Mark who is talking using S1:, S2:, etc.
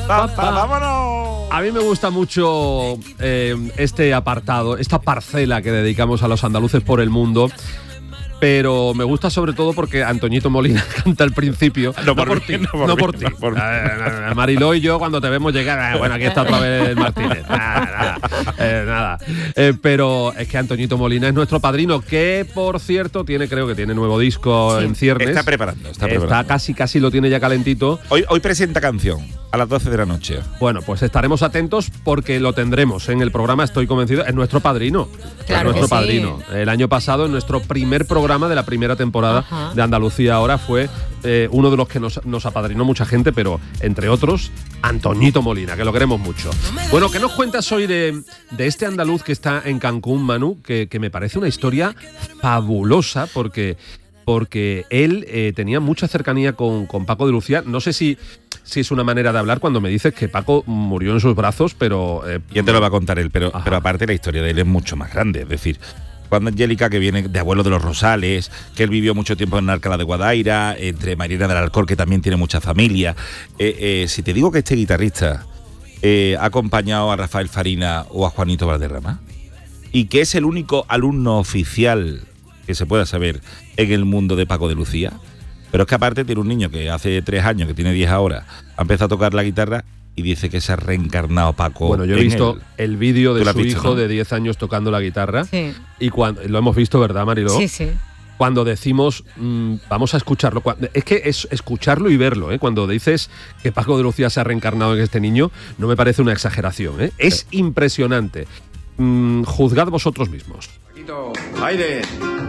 S1: ¡Vámonos!
S2: A mí me gusta mucho este apartado, esta parcela que dedicamos a los andaluces por el mundo. Pero me gusta sobre todo porque Antoñito Molina canta al principio. No por ti. Mariló y yo cuando te vemos llegar, bueno, aquí está otra vez Martínez. Nada. Pero es que Antoñito Molina es nuestro padrino, que por cierto creo que tiene nuevo disco en ciernes.
S1: Está preparando.
S2: Está casi lo tiene ya calentito.
S1: Hoy presenta canción a las 12 de la noche.
S2: Bueno, pues estaremos atentos porque lo tendremos en el programa, estoy convencido. Es nuestro padrino.
S3: Claro,
S2: es nuestro
S3: que
S2: padrino.
S3: sí.
S2: El año pasado, en nuestro primer programa de la primera temporada de Andalucía Ahora, fue uno de los que nos apadrinó mucha gente, pero entre otros, Antoñito Molina, que lo queremos mucho. Bueno, ¿qué nos cuentas hoy de este andaluz que está en Cancún, Manu? Que me parece una historia fabulosa porque él tenía mucha cercanía con Paco de Lucía. No sé si es una manera de hablar cuando me dices que Paco murió en sus brazos, pero...
S1: Ya te lo va a contar él, pero aparte la historia de él es mucho más grande. Es decir, cuando Angélica, que viene de abuelo de los Rosales, que él vivió mucho tiempo en Alcalá de Guadaira, entre Mariana del Alcor, que también tiene mucha familia. Si te digo que este guitarrista ha acompañado a Rafael Farina o a Juanito Valderrama, y que es el único alumno oficial que se pueda saber en el mundo de Paco de Lucía, pero es que aparte tiene un niño que hace 3 años, que tiene 10 ahora, ha empezado a tocar la guitarra y dice que se ha reencarnado Paco.
S2: Bueno, yo he visto el vídeo de su hijo, ¿no?, de 10 años tocando la guitarra.
S3: Sí.
S2: Y cuando lo hemos visto, ¿verdad, Mariló?
S3: Sí.
S2: Cuando decimos, vamos a escucharlo, es que es escucharlo y verlo, ¿eh? Cuando dices que Paco de Lucía se ha reencarnado en este niño, no me parece una exageración, ¿eh? Es impresionante. Juzgad vosotros mismos.
S4: Aire.